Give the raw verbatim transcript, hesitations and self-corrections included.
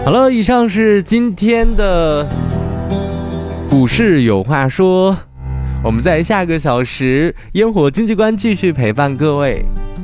好了，以上是今天的股市有话说，我们在下个小时烟火经济观继续陪伴各位。